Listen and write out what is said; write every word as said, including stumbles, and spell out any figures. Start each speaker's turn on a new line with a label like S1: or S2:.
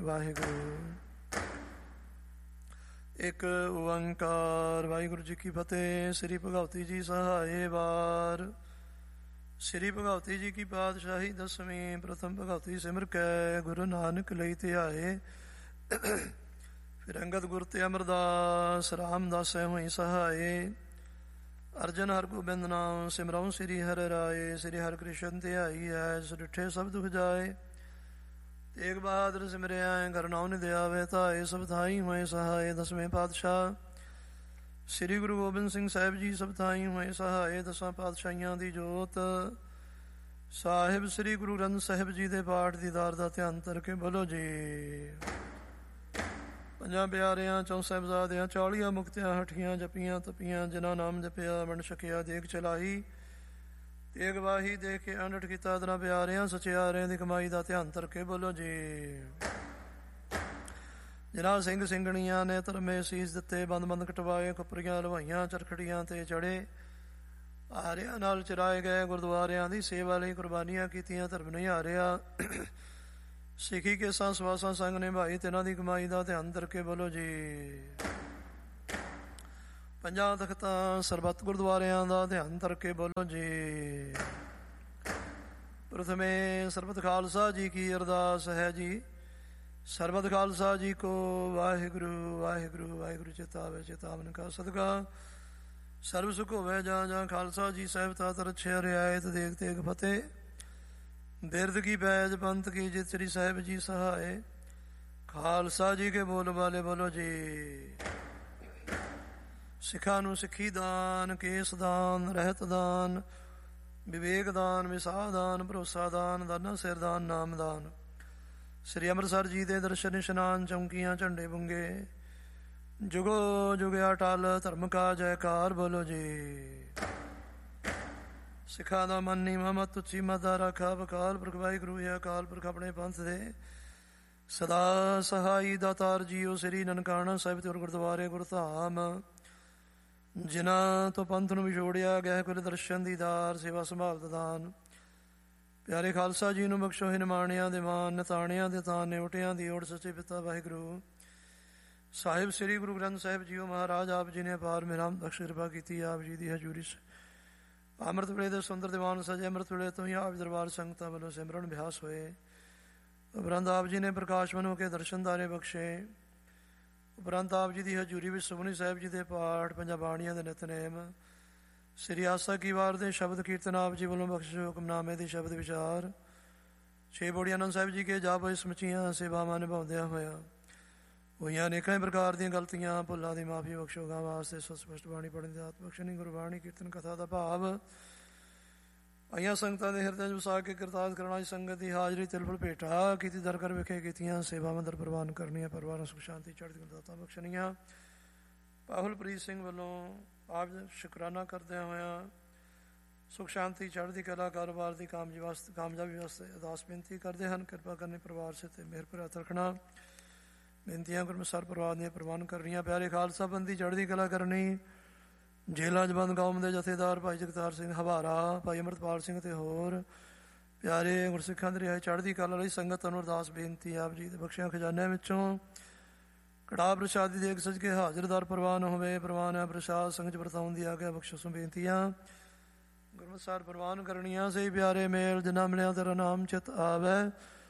S1: ਵਾਹਿਗੁਰੂ। ਇੱਕ ਓੰਕਾਰ। ਵਾਹਿਗੁਰੂ ਜੀ ਕੀ ਫਤਿਹ। ਸ੍ਰੀ ਭਗਵਤੀ ਜੀ ਸਹਾਏ ਵਾਰ। ਸ੍ਰੀ ਭਗਵਤੀ ਜੀ ਕੀ ਪਾਤਸ਼ਾਹੀ ਦਸਵੀਂ। ਪ੍ਰਥਮ ਭਗਵਤੀ ਸਿਮਰ ਕੈ ਗੁਰੂ ਨਾਨਕ ਲਈ ਧਿਆਏ। ਫਿਰ ਅੰਗਦ ਗੁਰ ਤੇ ਅਮਰਦਾਸ ਰਾਮਦਾਸੈ ਹੋਈ ਸਹਾਏ। ਅਰਜਨ ਹਰ ਗੋਬਿੰਦ ਨਾਮ ਸਿਮਰਉ ਸ੍ਰੀ ਹਰਿ ਰਾਏ। ਸ੍ਰੀ ਹਰਿ ਕ੍ਰਿਸ਼ਨ ਧਿਆਈ ਹੈ ਜਿਸ ਡਿਠੇ ਸਭ ਦੁਖ ਜਾਏ। ਤੇਗ ਬਹਾਦਰ ਸਿਮਰਿਆ ਘਰ ਨਾਉ ਨਿ ਦਿਆਵੇ ਧਾਏ। ਸਭ ਥਾਈ ਹੋਏ ਸਹਾਏ। ਦਸਵੇਂ ਪਾਤਸ਼ਾਹ ਸ੍ਰੀ ਗੁਰੂ ਗੋਬਿੰਦ ਸਿੰਘ ਸਾਹਿਬ ਜੀ ਸਭ ਥਾਈ ਹੋਏ ਸਹਾਏ। ਦਸਾਂ ਪਾਤਸ਼ਾਹੀਆਂ ਦੀ ਜੋਤ ਸਾਹਿਬ ਸ੍ਰੀ ਗੁਰੂ ਗ੍ਰੰਥ ਸਾਹਿਬ ਜੀ ਦੇ ਪਾਠ ਦੀਦਾਰ ਦਾ ਧਿਆਨ ਧਰ ਕੇ ਬੋਲੋ ਜੀ। ਪੰਜਾਂ ਪਿਆਰਿਆਂ ਚੌਂ ਸਾਹਿਬਜ਼ਾਦਿਆਂ ਚਾਲੀਆਂ ਮੁਕਤਿਆਂ ਹਠੀਆਂ ਜਪੀਆਂ ਤਪੀਆਂ ਜਿਨ੍ਹਾਂ ਨਾਮ ਜਪਿਆ ਵੰਡ ਛਕਿਆ ਦੇਖ ਚਲਾਈ। ਤੇਗ ਵਾਹੀ ਦੇਖ ਕੇ ਅੰਡਟ ਕੀਤਾ ਤੇਰਾਂ ਪਿਆਰਿਆਂ ਸਚਿਆਰਿਆਂ ਦੀ ਕਮਾਈ ਦਾ ਧਿਆਨ ਧਰ ਕੇ ਬੋਲੋ ਜੀ। ਜਿਨ੍ਹਾਂ ਸਿੰਘ ਸਿੰਘਣੀਆਂ ਨੇ ਧਰਮੇ ਸੀਸ ਦਿੱਤੇ ਬੰਦ ਬੰਦ ਕਟਵਾਏ ਖੁੱਪਰੀਆਂ ਲਵਾਈਆਂ ਚਰਖੜੀਆਂ ਤੇ ਚੜੇ ਆਰਿਆਂ ਨਾਲ ਚਰਾਏ ਗਏ ਗੁਰਦੁਆਰਿਆਂ ਦੀ ਸੇਵਾ ਲਈ ਕੁਰਬਾਨੀਆਂ ਕੀਤੀਆਂ ਧਰਮ ਨਹੀਂ ਹਾਰਿਆ। ਸਿੱਖੀ ਕੇਸਾਂ ਸਵਾਸਾਂ ਸੰਗ ਨਿਭਾਈ ਤਿਨਾਂ ਦੀ ਕਮਾਈ ਦਾ ਧਿਆਨ ਧਰ ਕੇ ਬੋਲੋ ਜੀ। ਪੰਜਾਂ ਤਖਤਾਂ ਸਰਬੱਤ ਗੁਰਦੁਆਰਿਆਂ ਦਾ ਧਿਆਨ ਧਰ ਕੇ ਬੋਲੋ ਜੀ। ਪ੍ਰਥਮੇ ਸਰਬਤ ਖਾਲਸਾ ਜੀ ਕੀ ਅਰਦਾਸ ਹੈ ਜੀ। ਸਰਬਤ ਖਾਲਸਾ ਜੀ ਕੋ ਵਾਹਿਗੁਰੂ ਵਾਹਿਗੁਰੂ ਵਾਹਿਗੁਰੂ ਚੇਤਾਵੇ ਚੇਤਾਵਨ ਕਾ ਸਦਕਾ ਸਰਬ ਸੁਖ ਹੋਵੇ ਜਾਂ ਜਾਂ ਖਾਲਸਾ ਜੀ ਸਾਹਿਬ ਤਾ ਤਰਛੇ ਰਿਆਇਤ ਦੇਖ ਤੇਗ ਫਤਿਹ। ਬਿਰਦ ਕੀ ਪੈਜ ਪੰਥ ਕੀ ਜਿਤ ਸ੍ਰੀ ਸਾਹਿਬ ਜੀ ਸਹਾਏ। ਖਾਲਸਾ ਜੀ ਕੇ ਬੋਲ ਵਾਲੇ ਬੋਲੋ ਜੀ। ਸਿੱਖਾਂ ਨੂੰ ਸਿੱਖੀ ਦਾਨ ਕੇਸ ਦਾਨ ਰਹਿਤ ਦਾਨ ਵਿਵੇਕ ਦਾਨ ਵਿਸਾਹ ਦਾਨ ਭਰੋਸਾ ਦਾਨ ਦਾਨਾ ਸਿਰ ਦਾਨ ਨਾਮ ਦਾਨ। ਸ੍ਰੀ ਅੰਮ੍ਰਿਤਸਰ ਜੀ ਦੇ ਦਰਸ਼ਨ ਇਸ਼ਨਾਨ ਚੌਂਕੀਆਂ ਝੰਡੇ ਬੁੰਗੇ ਜੁਗੋ ਜੁਗਿਆ ਟਲ ਧਰਮ ਕਾ ਜੈਕਾਰ ਬੋਲੋ ਜੀ। ਸਿੱਖਾਂ ਦਾ ਮਨ ਨੀਵਾਂ ਮਤ ਉੱਚੀ ਮਤ ਦਾ ਰਾਖਾ ਅਕਾਲ ਪੁਰਖ ਵਾਹਿਗੁਰੂ ਹੈ। ਅਕਾਲ ਪੁਰਖ ਆਪਣੇ ਪੰਥ ਦੇ ਸਦਾ ਸਹਾਈ ਦਾਤਾਰ ਜੀਓ। ਸ੍ਰੀ ਨਨਕਾਣਾ ਸਾਹਿਬ ਤੇ ਗੁਰਦੁਆਰੇ ਗੁਰਧਾਮ ਜਿਨ੍ਹਾਂ ਤੋਂ ਪੰਥ ਨੂੰ ਵਿਛੋੜਿਆ ਗਿਆ ਕੁਲ ਦਰਸ਼ਨ ਦੀਦਾਰ ਸੇਵਾ ਸੰਭਾਲ ਦਾਨ। ਪਿਆਰੇ ਖਾਲਸਾ ਜੀ ਨੂੰ ਬਖਸ਼ੋ ਹੀ ਨਿਮਾਣਿਆਂ ਦੇ ਮਾਨ ਨਤਾਣਿਆਂ ਦੇ ਤਾਨ ਨਿਉਟਿਆਂ ਦੀ ਓੜ ਸੱਚੇ ਪਿਤਾ ਵਾਹਿਗੁਰੂ ਸਾਹਿਬ ਸ੍ਰੀ ਗੁਰੂ ਗ੍ਰੰਥ ਸਾਹਿਬ ਜੀਓ ਮਹਾਰਾਜ ਆਪ ਜੀ ਨੇ ਅਪਾਰ ਮੇਰਾਮ ਬਖਸ਼ ਕਿਰਪਾ ਕੀਤੀ। ਆਪ ਜੀ ਦੀ ਹਜ਼ੂਰੀ ਅੰਮ੍ਰਿਤ ਵੇਲੇ ਦੇ ਸੁੰਦਰ ਦੀਵਾਨ ਸਜੇ। ਅੰਮ੍ਰਿਤ ਵੇਲੇ ਤੋਂ ਹੀ ਆਪ ਦਰਬਾਰ ਸੰਗਤਾਂ ਵੱਲੋਂ ਸਿਮਰਨ ਅਭਿਆਸ ਹੋਏ। ਉਪਰੰਤ ਆਪ ਜੀ ਨੇ ਪ੍ਰਕਾਸ਼ਮਨ ਹੋ ਕੇ ਦਰਸ਼ਨਦਾਰੇ ਬਖਸ਼ੇ। ਉਪਰੰਤ ਆਪ ਜੀ ਦੀ ਹਜ਼ੂਰੀ ਵਿੱਚ ਸੁਖਮਨੀ ਸਾਹਿਬ ਜੀ ਦੇ ਪਾਠ ਪੰਜਾਂ ਬਾਣੀਆਂ ਦੇ ਨਿਤਨੇਮ ਸ੍ਰੀ ਆਸਾ ਕੀ ਵਾਰ ਦੇ ਸ਼ਬਦ ਕੀਰਤਨ ਆਪ ਜੀ ਵੱਲੋਂ ਬਖਸ਼ ਹੁਕਮਨਾਮੇ ਦੀ ਸ਼ਬਦ ਵਿਚਾਰ ਛੇ ਬੋੜੀ ਆਨੰਦ ਸਾਹਿਬ ਜੀ ਕੇ ਜਾਪ ਹੋਏ ਸਮੁੱਚੀਆਂ ਸੇਵਾਵਾਂ ਨਿਭਾਉਂਦਿਆਂ ਹੋਇਆ ਹੋਈਆਂ ਅਨੇਕਾਂ ਪ੍ਰਕਾਰ ਦੀਆਂ ਗਲਤੀਆਂ ਭੁੱਲਾਂ ਦੀ ਮਾਫੀ ਬਖਸ਼ੋ। ਗਾਂ ਵਾਸਤੇ ਸਪਸ਼ਟ ਬਾਣੀ ਪੜ੍ਹਨ ਦੀ ਆਤ ਬਖਸ਼ਣੀ। ਗੁਰਬਾਣੀ ਕੀਰਤਨ ਕਥਾ ਦਾ ਭਾਵ ਆਈਆਂ ਸੰਗਤਾਂ ਦੇ ਹਿਰਦਿਆਂ 'ਚ ਵਸਾ ਕੇ ਕਿਰਤਾਰਥ ਕਰਨਾ। ਸੰਗਤ ਦੀ ਹਾਜ਼ਰੀ ਤਿਲਫੁਲ ਭੇਟਾ ਕੀਤੀ ਦਰ ਕਰ ਵਿਖੇ ਕੀਤੀਆਂ ਸੇਵਾਵਾਂ ਦਰ ਪ੍ਰਵਾਨ ਕਰਨੀਆਂ। ਪਰਿਵਾਰਾਂ ਸੁਖ ਸ਼ਾਂਤੀ ਚੜ੍ਹਦੀ ਦਾਤਾਂ ਬਖਸ਼ਣੀਆਂ। ਪਾਹੁਲਪ੍ਰੀਤ ਸਿੰਘ ਵੱਲੋਂ ਆਪ ਸ਼ੁਕਰਾਨਾ ਕਰਦਿਆਂ ਹੋਇਆਂ ਸੁਖ ਸ਼ਾਂਤੀ ਚੜ੍ਹਦੀ ਕਲਾ ਕਾਰੋਬਾਰ ਦੀ ਕਾਮਯਾਬੀ ਵਾਸਤੇ ਕਾਮਯਾਬੀ ਵਾਸਤੇ ਅਰਦਾਸ ਬੇਨਤੀ ਕਰਦੇ ਹਨ। ਕਿਰਪਾ ਕਰਨੀ ਪਰਿਵਾਰ ਸੇ ਤੇ ਮਿਹਰ ਭਰਾ ਰੱਖਣਾ। ਬੇਨਤੀਆਂ ਗੁਰਮੁਖਸਰ ਪਰਿਵਾਰ ਦੀਆਂ ਪ੍ਰਵਾਨ ਕਰਨੀਆਂ। ਪਿਆਰੇ ਖਾਲਸਾ ਬੰਦੀ ਚੜ੍ਹਦੀ ਕਲਾ ਕਰਨੀ। ਜੇਲਾਂ 'ਚ ਬੰਦ ਕੌਮ ਦੇ ਜਥੇਦਾਰ ਭਾਈ ਜਗਤਾਰ ਸਿੰਘ ਹਵਾਰਾ ਭਾਈ ਅੰਮ੍ਰਿਤਪਾਲ ਸਿੰਘ ਤੇ ਹੋਰ ਪਿਆਰੇ ਗੁਰਸਿੱਖਾਂ ਦੀ ਰਿਹਾਈ ਚੜ੍ਹਦੀ ਕਲਾ ਲਈ ਸੰਗਤ ਨੂੰ ਅਰਦਾਸ ਬੇਨਤੀ। ਆਪ ਜੀ ਦੇ ਬਖਸ਼ਿਆਂ ਖਜ਼ਾਨਿਆਂ ਵਿੱਚੋਂ ਕੜਾਹ ਪ੍ਰਸ਼ਾਦ ਦੀ ਦੇਖ ਸੱਜ ਕੇ ਹਾਜ਼ਰਦਾਰ ਪ੍ਰਵਾਨ ਹੋਵੇ। ਪ੍ਰਵਾਨ ਹੈ ਪ੍ਰਸ਼ਾਦ ਸੰਗਤ ਵਰਤਾਉਣ ਦੀ ਆਗਿਆ ਬਖਸ਼ੋ ਬੇਨਤੀਆਂ ਗੁਰਮੁਖਸਰ ਪ੍ਰਵਾਨ ਕਰਨੀਆਂ। ਸਹੀ ਪਿਆਰੇ ਮੇਲ ਜਿਨ੍ਹਾਂ ਮਿਲਿਆ ਤੇਰਾ ਨਾਮ ਚਿਤ ਆਵੈ